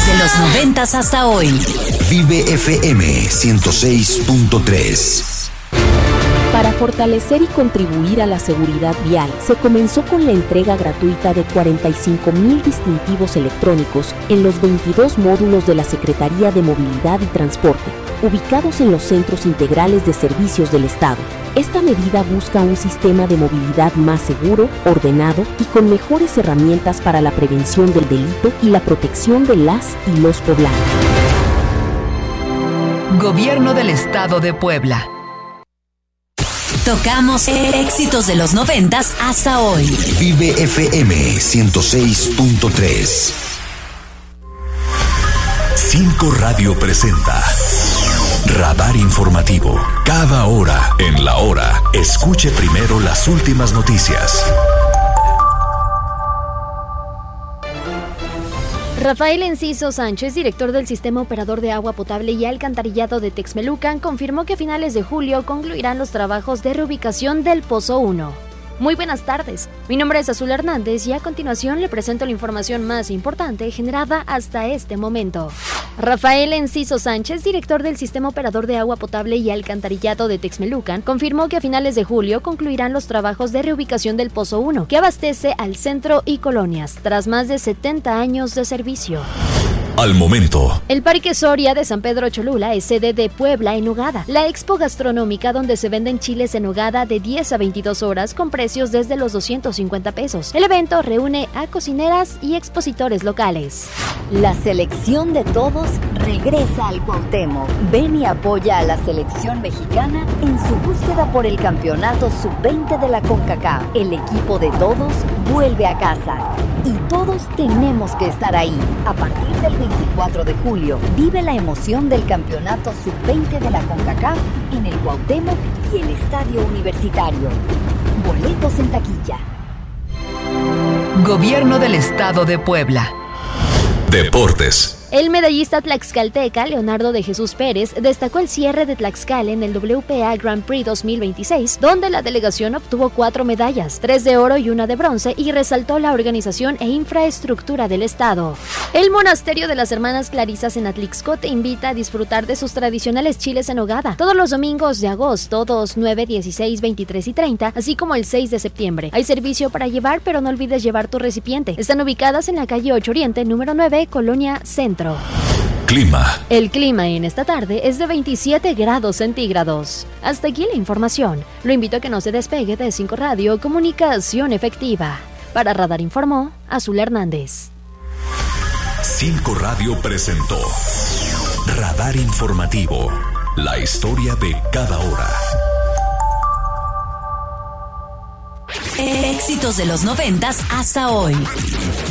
De los 90s hasta hoy. Vive FM 106.3. Para fortalecer y contribuir a la seguridad vial, se comenzó con la entrega gratuita de 45,000 distintivos electrónicos en los 22 módulos de la Secretaría de Movilidad y Transporte, ubicados en los centros integrales de servicios del Estado. Esta medida busca un sistema de movilidad más seguro, ordenado y con mejores herramientas para la prevención del delito y la protección de las y los poblanos. Gobierno del Estado de Puebla. Tocamos éxitos de los 90s hasta hoy. Vive FM 106.3. 5 Radio presenta Radar Informativo. Cada hora en la hora, escuche primero las últimas noticias. Rafael Enciso Sánchez, director del Sistema Operador de Agua Potable y Alcantarillado de Texmelucan, confirmó que a finales de julio concluirán los trabajos de reubicación del Pozo 1. Muy buenas tardes, mi nombre es Azul Hernández y a continuación le presento la información más importante generada hasta este momento. Rafael Enciso Sánchez, director del Sistema Operador de Agua Potable y Alcantarillado de Texmelucan, confirmó que a finales de julio concluirán los trabajos de reubicación del Pozo 1, que abastece al centro y colonias, tras más de 70 años de servicio. Al momento. El Parque Soria de San Pedro Cholula es sede de Puebla en Nogada, la expo gastronómica donde se venden chiles en nogada de 10 a 22 horas con precios desde los 250 pesos. El evento reúne a cocineras y expositores locales. La selección de todos regresa al Cuauhtémoc. Ven y apoya a la selección mexicana en su búsqueda por el campeonato sub-20 de la CONCACAF. El equipo de todos vuelve a casa y todos tenemos que estar ahí. A partir del 24 de julio, vive la emoción del campeonato sub-20 de la CONCACAF en el Cuauhtémoc y el Estadio Universitario. Boletos en taquilla. Gobierno del Estado de Puebla. Deportes. El medallista tlaxcalteca Leonardo de Jesús Pérez destacó el cierre de Tlaxcala en el WPA Grand Prix 2026, donde la delegación obtuvo 4 medallas, 3 de oro y 1 de bronce, y resaltó la organización e infraestructura del estado. El monasterio de las Hermanas Clarisas en Atlixco te invita a disfrutar de sus tradicionales chiles en nogada todos los domingos de agosto, 2, 9, 16, 23 y 30, así como el 6 de septiembre. Hay servicio para llevar, pero no olvides llevar tu recipiente. Están ubicadas en la calle 8 Oriente, número 9, Colonia Centro. Clima. El clima en esta tarde es de 27 grados centígrados. Hasta aquí la información. Lo invito a que no se despegue de 5 Radio, comunicación efectiva. Para Radar informó Azul Hernández. 5 Radio presentó Radar Informativo. La historia de cada hora. Éxitos de los 90s hasta hoy.